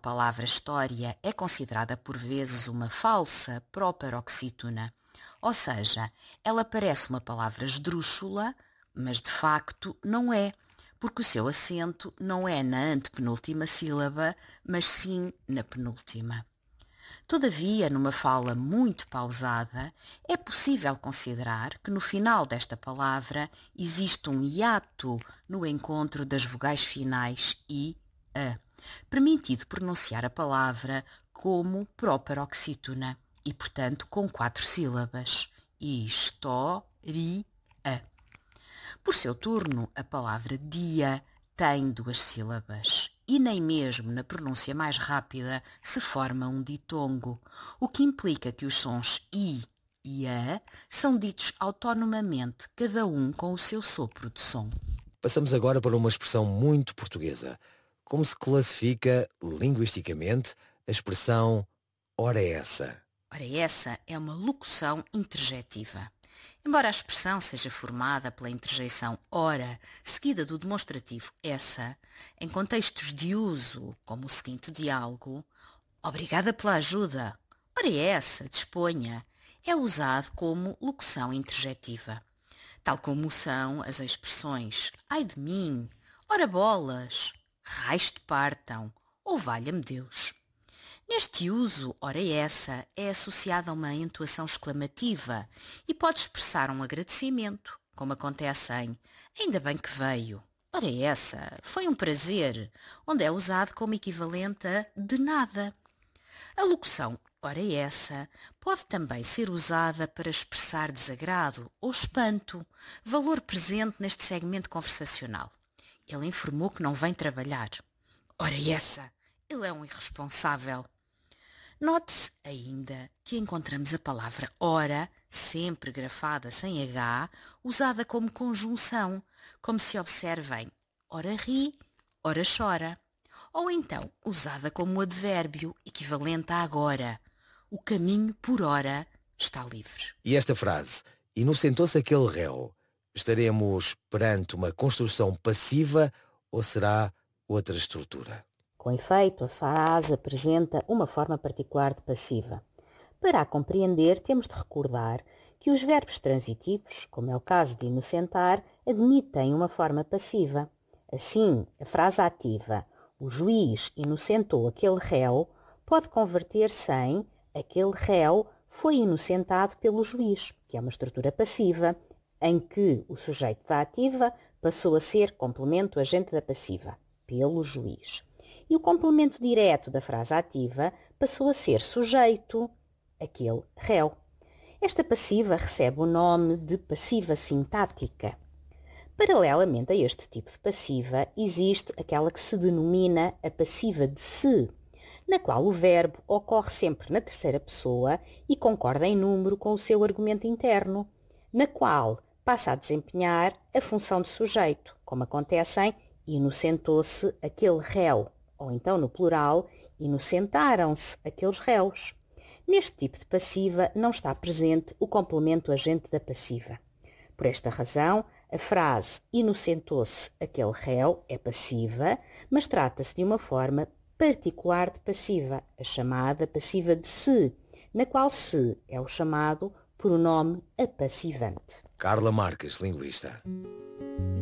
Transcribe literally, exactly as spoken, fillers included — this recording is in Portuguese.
palavra história é considerada por vezes uma falsa proparoxítona, ou seja, ela parece uma palavra esdrúxula, mas de facto não é, porque o seu acento não é na antepenúltima sílaba, mas sim na penúltima. Todavia, numa fala muito pausada, é possível considerar que no final desta palavra existe um hiato no encontro das vogais finais i, a, permitido pronunciar a palavra como proparoxítona e, portanto, com quatro sílabas. História. Por seu turno, a palavra dia tem duas sílabas e nem mesmo na pronúncia mais rápida se forma um ditongo, o que implica que os sons i e a são ditos autonomamente, cada um com o seu sopro de som. Passamos agora para uma expressão muito portuguesa. Como se classifica, linguisticamente, a expressão ora essa? Ora, essa é uma locução interjetiva. Embora a expressão seja formada pela interjeição ora, seguida do demonstrativo essa, em contextos de uso, como o seguinte diálogo, obrigada pela ajuda, ora essa, disponha, é usado como locução interjetiva, tal como são as expressões ai de mim, ora bolas, raios te partam ou valha-me Deus. Neste uso, ora essa, é associada a uma entoação exclamativa e pode expressar um agradecimento, como acontece em ainda bem que veio. Ora essa, foi um prazer, onde é usado como equivalente a de nada. A locução ora essa pode também ser usada para expressar desagrado ou espanto, valor presente neste segmento conversacional. Ele informou que não vem trabalhar. Ora essa, ele é um irresponsável. Note-se ainda que encontramos a palavra ora, sempre grafada sem H, usada como conjunção, como se observem ora ri, ora chora. Ou então usada como advérbio, equivalente a agora. O caminho por ora está livre. E esta frase, inocentou-se aquele réu, estaremos perante uma construção passiva ou será outra estrutura? Com efeito, a frase apresenta uma forma particular de passiva. Para a compreender, temos de recordar que os verbos transitivos, como é o caso de inocentar, admitem uma forma passiva. Assim, a frase ativa, o juiz inocentou aquele réu, pode converter-se em aquele réu foi inocentado pelo juiz, que é uma estrutura passiva, em que o sujeito da ativa passou a ser complemento agente da passiva, pelo juiz. E o complemento direto da frase ativa passou a ser sujeito, aquele réu. Esta passiva recebe o nome de passiva sintática. Paralelamente a este tipo de passiva, existe aquela que se denomina a passiva de se, na qual o verbo ocorre sempre na terceira pessoa e concorda em número com o seu argumento interno, na qual passa a desempenhar a função de sujeito, como acontece em inocentou-se aquele réu, ou então no plural, inocentaram-se aqueles réus. Neste tipo de passiva não está presente o complemento agente da passiva. Por esta razão, a frase inocentou-se aquele réu é passiva, mas trata-se de uma forma particular de passiva, a chamada passiva de se, na qual se é o chamado pronome apassivante. Carla Marques, linguista.